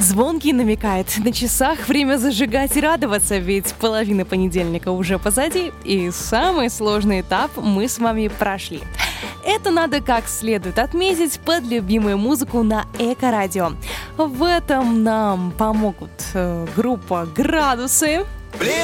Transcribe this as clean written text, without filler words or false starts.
Звонкий намекает, на часах время зажигать и радоваться, ведь половина понедельника уже позади, и самый сложный этап мы с вами прошли. Это надо как следует отметить под любимую музыку на Эко-радио. В этом нам помогут группа «Градусы».